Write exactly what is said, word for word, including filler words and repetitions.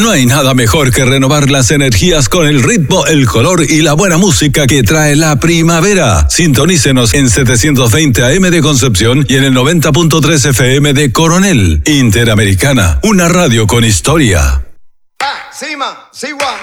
No hay nada mejor que renovar las energías con el ritmo, el color y la buena música que trae la primavera. Sintonícenos en setecientos veinte A M de Concepción y en el noventa punto tres F M de Coronel. Interamericana, una radio con historia. Ah, Sima, Siwa,